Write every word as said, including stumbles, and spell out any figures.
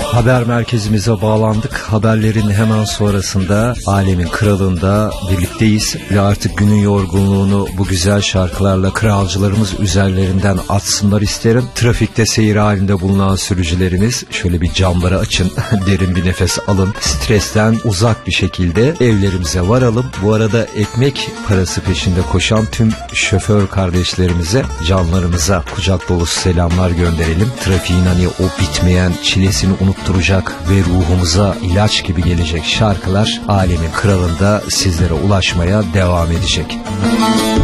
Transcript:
Haber merkezimize bağlandık. Haberlerin hemen sonrasında Alemin Kralı'nda birlikteyiz ve artık günün yorgunluğunu bu güzel şarkılarla kralcılarımız üzerlerinden atsınlar isterim. Trafikte seyir halinde bulunan sürücülerimiz şöyle bir camları açın, derin bir nefes alın. Stresten uzak bir şekilde evlerimize varalım. Bu arada ekmek parası peşinde koşan tüm şoför kardeşlerimize, canlarımıza kucak dolusu selamlar gönderelim. Trafiğin hani o bitmeyen çilesini unutturacak ve ruhumuza ilaç gibi gelecek şarkılar Alemin Kralı'nda sizlere ulaşmaya devam edecek.